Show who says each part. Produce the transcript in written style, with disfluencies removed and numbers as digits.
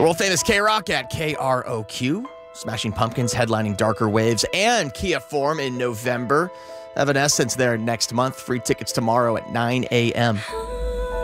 Speaker 1: The world famous K-Rock at KROQ. Smashing Pumpkins headlining Darker Waves and Kia Forum in November. Evanescence there next month. Free tickets tomorrow at 9 a.m.